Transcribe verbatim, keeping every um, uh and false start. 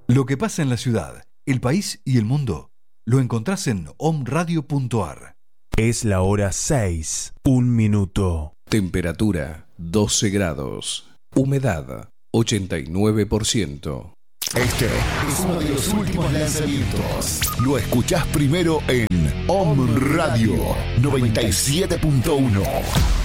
Lo que pasa en la ciudad, el país y el mundo lo encontrás en omradio punto ar. Es la hora seis, un minuto. Temperatura doce grados. Humedad ochenta y nueve por ciento. Este es uno de los últimos lanzamientos. Lo escuchás primero en Om Radio noventa y siete punto uno.